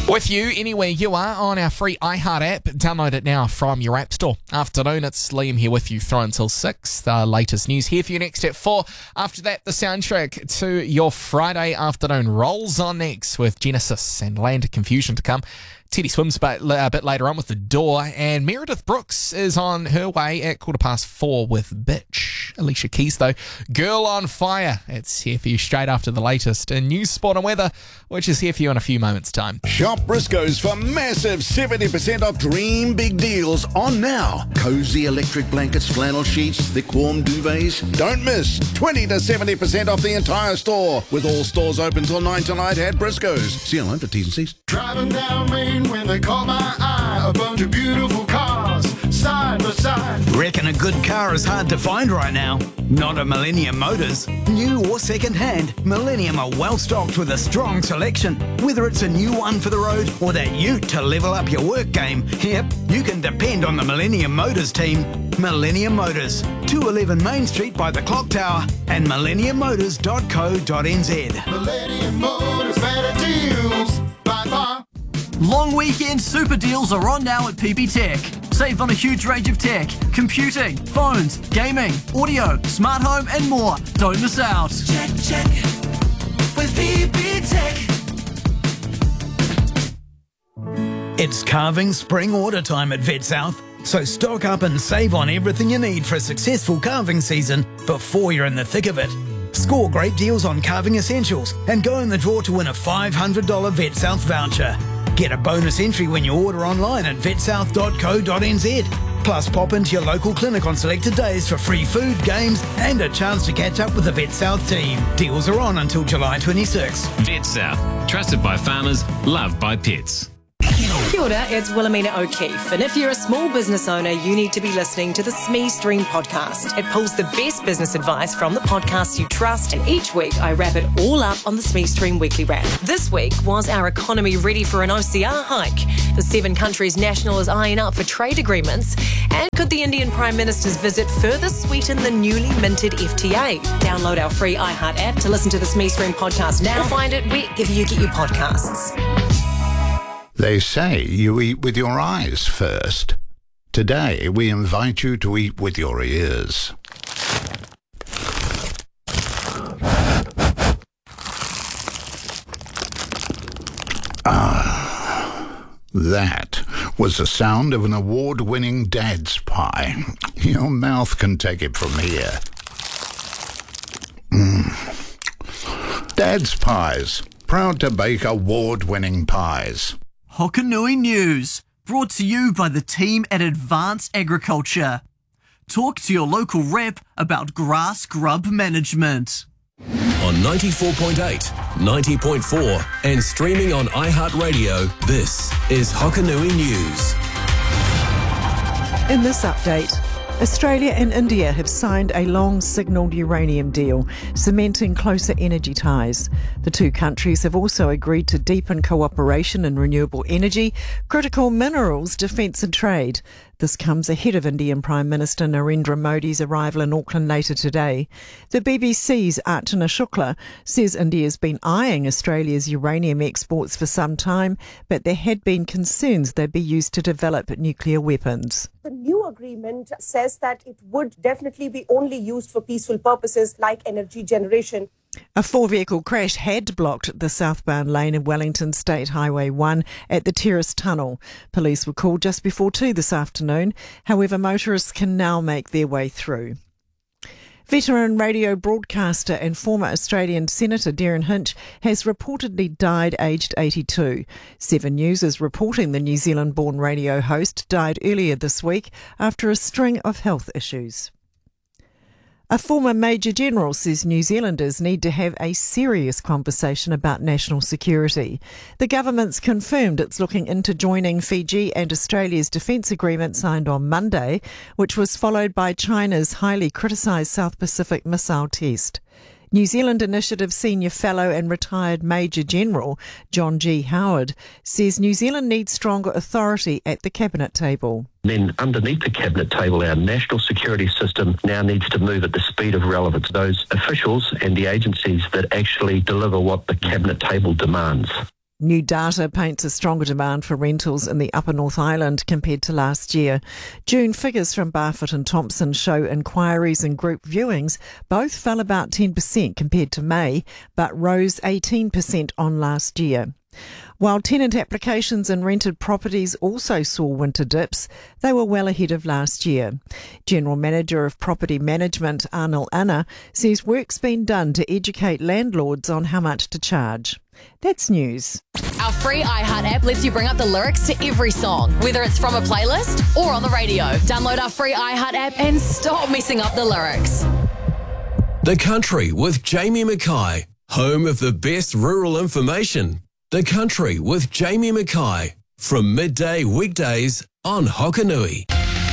With you anywhere you are on our free iHeart app. Download it now from your app store. Afternoon, it's Liam here with you through until 6. The latest news here for you next at 4. After that, the soundtrack to your Friday afternoon rolls on next with Genesis and Land of Confusion to come. Teddy Swims a bit later on with The Door, and Meredith Brooks is on her way at 4:15 with Bitch. Alicia Keys, though, Girl on Fire. It's here for you straight after the latest in news, sport and weather, which is here for you in a few moments' time. Shop Briscoe's for massive 70% off dream big deals on now. Cozy electric blankets, flannel sheets, thick warm duvets. Don't miss 20 to 70% off the entire store, with all stores open till 9 tonight at Briscoe's. See you online for T's and C's. Driving down Main when they caught my eye, a bunch of beautiful cars side by side. Reckon a good car is hard to find right now? Not at Millennium Motors. New or second hand, Millennium are well stocked with a strong selection. Whether it's a new one for the road or that ute to level up your work game, yep, you can depend on the Millennium Motors team. Millennium Motors, 211 Main Street by the Clock Tower and millenniummotors.co.nz. Millennium Motors, better deals by far. Long weekend super deals are on now at PB Tech. Save on a huge range of tech, computing, phones, gaming, audio, smart home and more. Don't miss out. Check with PB Tech. It's carving spring order time at Vet South, so stock up and save on everything you need for a successful carving season before you're in the thick of it. Score great deals on carving essentials and go in the draw to win a $500 Vet South voucher. Get a bonus entry when you order online at vetsouth.co.nz. Plus, pop into your local clinic on selected days for free food, games, and a chance to catch up with the Vet South team. Deals are on until July 26. Vet South, trusted by farmers, loved by pets. Kia ora, it's Wilhelmina O'Keefe, and if you're a small business owner, you need to be listening to the SME Stream podcast. It pulls the best business advice from the podcasts you trust, and each week I wrap it all up on the SME Stream weekly wrap. This week, was our economy ready for an OCR hike? The 7 countries national is eyeing up for trade agreements, and could the Indian Prime Minister's visit further sweeten the newly minted FTA? Download our free iHeart app to listen to the SME Stream podcast now, or find it wherever you get your podcasts. They say you eat with your eyes first. Today, we invite you to eat with your ears. That was the sound of an award-winning Dad's Pie. Your mouth can take it from here. Dad's Pies, proud to bake award-winning pies. Hokanui News, brought to you by the team at Advanced Agriculture. Talk to your local rep about grass grub management. On 94.8, 90.4 and streaming on iHeartRadio, this is Hokanui News. In this update, Australia and India have signed a long-signalled uranium deal, cementing closer energy ties. The two countries have also agreed to deepen cooperation in renewable energy, critical minerals, defence and trade. This comes ahead of Indian Prime Minister Narendra Modi's arrival in Auckland later today. The BBC's Archana Shukla says India's been eyeing Australia's uranium exports for some time, but there had been concerns they'd be used to develop nuclear weapons. The new agreement says that it would definitely be only used for peaceful purposes like energy generation. A 4-vehicle crash had blocked the southbound lane of Wellington State Highway 1 at the Terrace Tunnel. Police were called just before 2 this afternoon. However, motorists can now make their way through. Veteran radio broadcaster and former Australian Senator Darren Hinch has reportedly died aged 82. 7 News is reporting the New Zealand-born radio host died earlier this week after a string of health issues. A former Major General says New Zealanders need to have a serious conversation about national security. The government's confirmed it's looking into joining Fiji and Australia's defence agreement signed on Monday, which was followed by China's highly criticised South Pacific missile test. New Zealand Initiative Senior Fellow and retired Major General John G. Howard says New Zealand needs stronger authority at the Cabinet table. Then underneath the Cabinet table, our national security system now needs to move at the speed of relevance. Those officials and the agencies that actually deliver what the Cabinet table demands. New data paints a stronger demand for rentals in the Upper North Island compared to last year. June figures from Barfoot and Thompson show inquiries and group viewings both fell about 10% compared to May, but rose 18% on last year. While tenant applications in rented properties also saw winter dips, they were well ahead of last year. General Manager of Property Management, Arnil Anna, says work's been done to educate landlords on how much to charge. That's news. Our free iHeart app lets you bring up the lyrics to every song, whether it's from a playlist or on the radio. Download our free iHeart app and stop messing up the lyrics. The Country with Jamie Mackay, home of the best rural information. The Country with Jamie Mackay, from midday weekdays on Hokanui.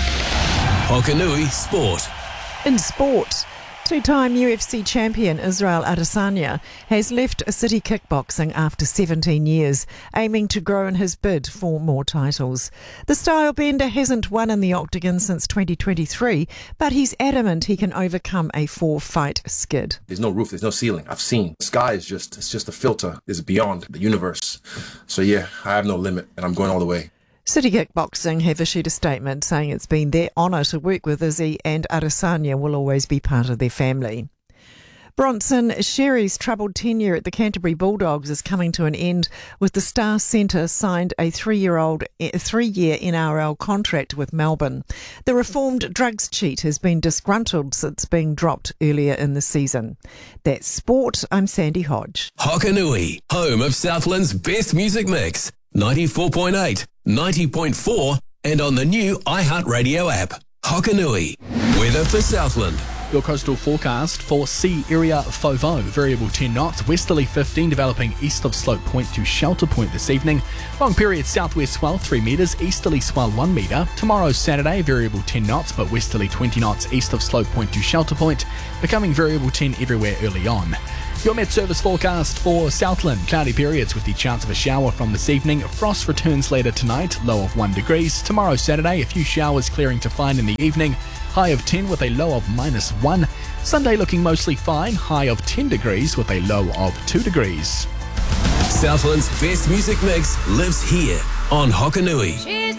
Hokanui Sport. In sport, two-time UFC champion Israel Adesanya has left City Kickboxing after 17 years, aiming to grow in his bid for more titles. The style bender hasn't won in the octagon since 2023, but he's adamant he can overcome a 4-fight skid. There's no roof, there's no ceiling. I've seen. The sky is just a filter. It's beyond the universe. So yeah, I have no limit, and I'm going all the way. City Kickboxing have issued a statement saying it's been their honour to work with Izzy, and Adesanya will always be part of their family. Bronson Xerri's troubled tenure at the Canterbury Bulldogs is coming to an end, with the star centre signed a 3-year NRL contract with Melbourne. The reformed drugs cheat has been disgruntled since being dropped earlier in the season. That's sport. I'm Sandy Hodge. Hokanui, home of Southland's best music mix. 94.8, 90.4 and on the new iHeartRadio app. Hokanui. Weather for Southland. Your coastal forecast for sea area Fovo. Variable 10 knots, westerly 15 developing east of Slope Point to Shelter Point this evening. Long period southwest swell 3 metres, easterly swell 1 metre. Tomorrow Saturday, variable 10 knots but westerly 20 knots east of Slope Point to Shelter Point, becoming variable 10 everywhere early on. Your Met Service forecast for Southland. Cloudy periods with the chance of a shower from this evening. Frost returns later tonight, low of 1 degrees. Tomorrow Saturday, a few showers clearing to find in the evening. High of 10 with a low of -1. Sunday looking mostly fine. High of 10 degrees with a low of 2 degrees. Southland's best music mix lives here on Hokanui.